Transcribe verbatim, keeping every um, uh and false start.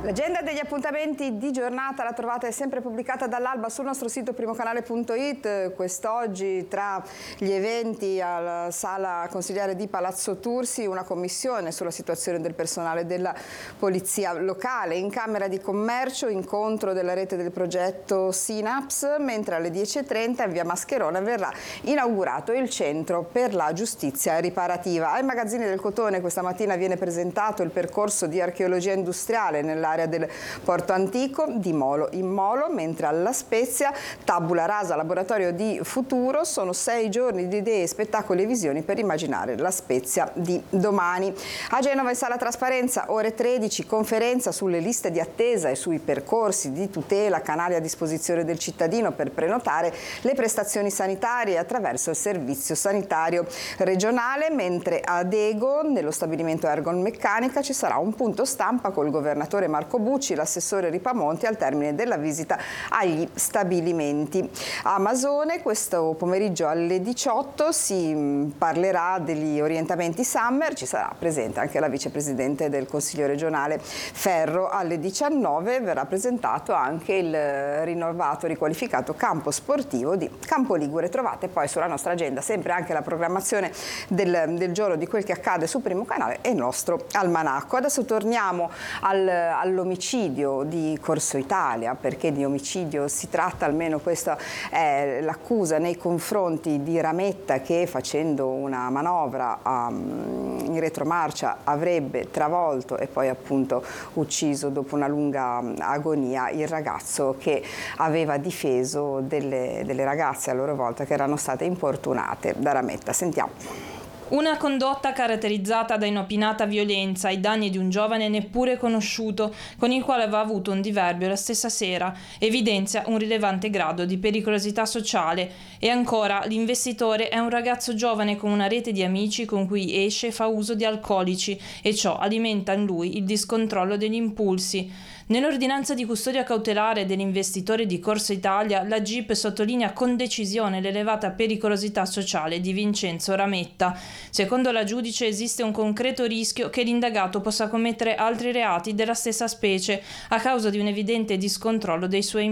L'agenda degli appuntamenti di giornata la trovate sempre pubblicata dall'alba sul nostro sito primocanale punto it. Quest'oggi tra gli eventi alla sala consigliare di Palazzo Tursi una commissione sulla situazione del personale della polizia locale. In Camera di Commercio incontro della rete del progetto Synaps, mentre alle dieci e trenta in via Mascherona verrà inaugurato il centro per la giustizia riparativa. Ai magazzini del Cotone questa mattina viene presentato il percorso di archeologia industriale nell'area del Porto Antico di Molo in Molo, mentre alla Spezia tabula rasa laboratorio di futuro. Sono sei giorni di idee, spettacoli e visioni per immaginare la Spezia di domani. A Genova in sala trasparenza ore tredici conferenza sulle liste di attesa e sui percorsi di tutela, canali a disposizione del cittadino per prenotare le prestazioni sanitarie attraverso il servizio sanitario regionale, mentre a Dego nello stabilimento Ergon Meccanica ci sarà un punto stampa col governatore Marco Bucci, l'assessore Ripamonti al termine della visita agli stabilimenti. A Masone questo pomeriggio alle diciotto si parlerà degli orientamenti Summer, ci sarà presente anche la vicepresidente del Consiglio regionale Ferro. Alle diciannove verrà presentato anche il rinnovato, riqualificato campo sportivo di Campo Ligure. Trovate poi sulla nostra agenda sempre anche la programmazione del, del giorno di quel che accade su Primo Canale e il nostro almanacco. Adesso torniamo al, all'omicidio di Corso Italia. Perché di omicidio si tratta? Almeno questa è l'accusa nei confronti di Rametta, che facendo una manovra um, in retromarcia avrebbe travolto e poi appunto ucciso dopo una lunga agonia il ragazzo che aveva difeso delle, delle ragazze a loro volta che erano state importunate da Rametta. Sentiamo. Una condotta caratterizzata da inopinata violenza ai danni di un giovane neppure conosciuto, con il quale aveva avuto un diverbio la stessa sera, evidenzia un rilevante grado di pericolosità sociale. E ancora, l'investitore è un ragazzo giovane con una rete di amici con cui esce e fa uso di alcolici, e ciò alimenta in lui il discontrollo degli impulsi. Nell'ordinanza di custodia cautelare dell'investitore di Corso Italia, la G I P sottolinea con decisione l'elevata pericolosità sociale di Vincenzo Rametta. Secondo la giudice esiste un concreto rischio che l'indagato possa commettere altri reati della stessa specie a causa di un evidente discontrollo dei suoi impulsi.